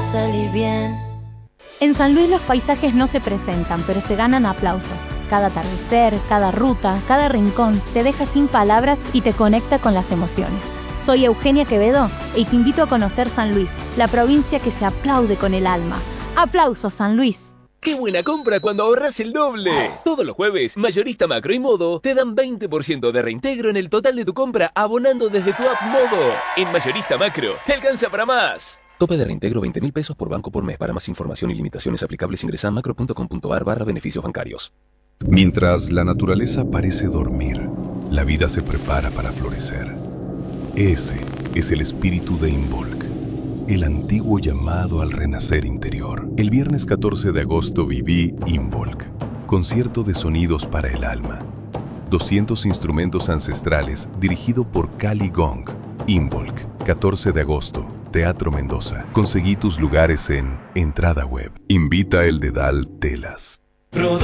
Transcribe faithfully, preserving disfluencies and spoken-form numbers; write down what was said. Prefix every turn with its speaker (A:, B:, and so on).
A: salir bien.
B: En San Luis los paisajes no se presentan, pero se ganan aplausos. Cada atardecer, cada ruta, cada rincón te deja sin palabras y te conecta con las emociones. Soy Eugenia Quevedo y te invito a conocer San Luis, la provincia que se aplaude con el alma. ¡Aplausos, San Luis!
C: ¡Qué buena compra cuando ahorras el doble! Todos los jueves, Mayorista Macro y Modo te dan veinte por ciento de reintegro en el total de tu compra abonando desde tu app Modo. En Mayorista Macro, te alcanza para más. Tope de reintegro veinte mil pesos por banco por mes. Para más información y limitaciones aplicables ingresa a macro punto com punto ar barra beneficios bancarios.
D: Mientras la naturaleza parece dormir, la vida se prepara para florecer. Ese es el espíritu de Involk, el antiguo llamado al renacer interior. El viernes catorce de agosto viví Involk, concierto de sonidos para el alma. doscientos instrumentos ancestrales dirigido por Cali Gong. Involk, catorce de agosto. Teatro Mendoza. Conseguí tus lugares en Entrada Web. Invita el Dedal Telas.